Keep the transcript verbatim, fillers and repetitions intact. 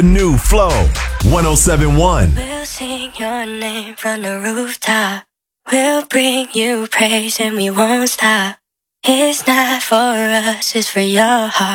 New Flow one oh seven point one. We'll sing your name from the rooftop. We'll bring you praise and we won't stop. It's not for us, it's for your heart.